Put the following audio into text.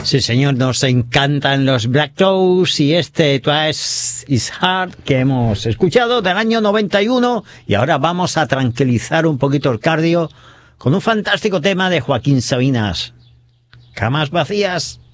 Sí, señor, nos encantan los Black Crowes y este Twice is Hard que hemos escuchado del año 91 y ahora vamos a tranquilizar un poquito el cardio con un fantástico tema de Joaquín Sabinas. Camas vacías.